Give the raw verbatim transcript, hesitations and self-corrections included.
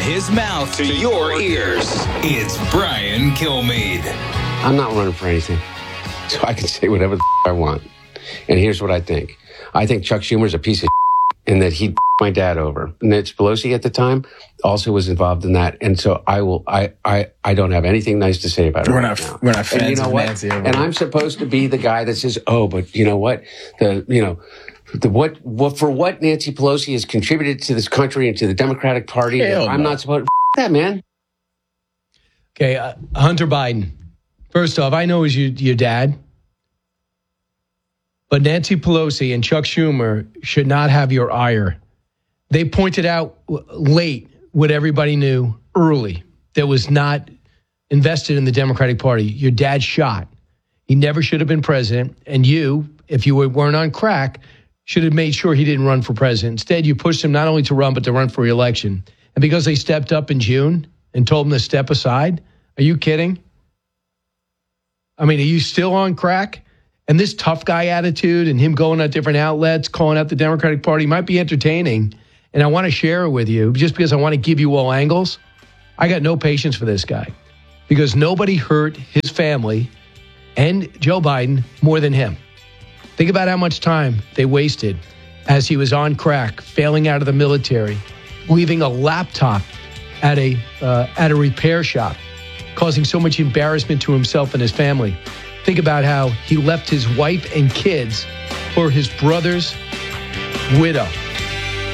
his mouth to your ears, it's Brian Kilmeade. I'm not running for anything, so I can say whatever the I want. And here's what I think. I think Chuck Schumer's a piece of and that he my dad over. Nancy Pelosi at the time also was involved in that. And so I will, I, I, I don't have anything nice to say about it. We're right not, now. we're not fans and you know of what? Nancy. Over and I'm supposed to be the guy that says, oh, but you know what? The, you know, the, what, what, for what Nancy Pelosi has contributed to this country and to the Democratic Party, Hell I'm no. not supposed to that, man. Okay. Uh, Hunter Biden. First off, I know he's your, your dad. But Nancy Pelosi and Chuck Schumer should not have your ire. They pointed out late what everybody knew early that was not invested in the Democratic Party. Your dad shot. He never should have been president. And you, if you weren't on crack, should have made sure he didn't run for president. Instead, you pushed him not only to run, but to run for re-election. And because they stepped up in June and told him to step aside, are you kidding? I mean, are you still on crack? And this tough guy attitude and him going at different outlets, calling out the Democratic Party might be entertaining. And I want to share it with you just because I want to give you all angles. I got no patience for this guy because nobody hurt his family and Joe Biden more than him. Think about how much time they wasted as he was on crack, failing out of the military, leaving a laptop at a uh, at a repair shop, causing so much embarrassment to himself and his family. Think about how he left his wife and kids for his brother's widow.